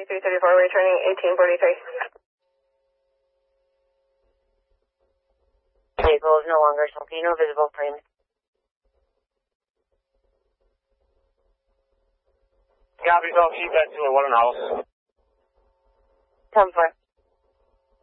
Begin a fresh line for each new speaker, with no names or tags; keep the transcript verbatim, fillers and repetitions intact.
forty-three thirty-four, returning eighteen forty-three.
Vehicle is no longer smoking, no visible flames.
Copy, so keep that to a one house.
ten four.